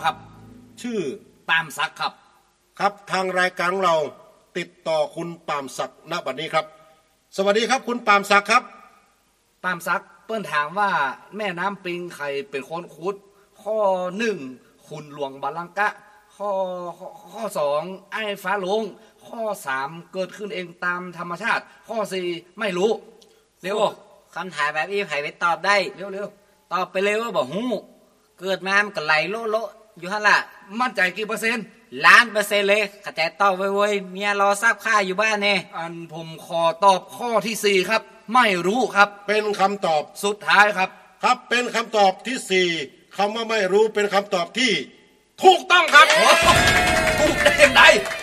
ครับชื่อปามศักดิ์ครับครับทางรายการเราติดต่อคุณปามศักดิ์ณบัดนี้ครับสวัสดีครับคุณปามศักดิ์ครับปามศักดิ์เปิ้นถามว่าแม่น้ำปิงใครเป็นคนขุดข้อหนึ่งขุนหลวงบาลังกะข้อสองไอ้ฟ้าหลวงข้อสามเกิดขึ้นเองตามธรรมชาติข้อสี่ไม่รู้เร็วคำถามแบบนี้ไผไปตอบได้เร็วตอบไปเลยว่าบอกฮู้เกิดมามันก็ไหลโลอยู่หั่นล่ะมั่นใจกี่เปอร์เซ็นต์ 1,000,000%เลยขะแต่ตอบไว้ๆเมียรอทราบค่าอยู่บ้านแน่อันผมขอตอบข้อที่สี่ครับไม่รู้ครับเป็นคำตอบสุดท้ายครับครับเป็นคำตอบที่สี่คำว่าไม่รู้เป็นคำตอบที่ถูกต้องครับถูกได้ยังไง